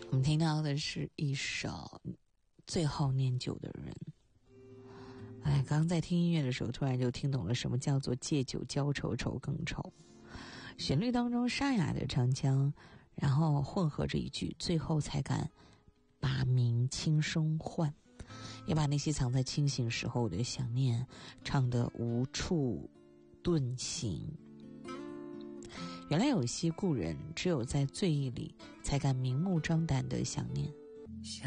我们听到的是一首《最后念旧的人》。刚刚在听音乐的时候，突然就听懂了什么叫做借酒浇愁，愁更愁。旋律当中沙哑的长腔，然后混合着一句最后才敢把名轻声唤，也把那些藏在清醒时候的想念唱得无处遁形。原来有些故人只有在醉意里才敢明目张胆的想念，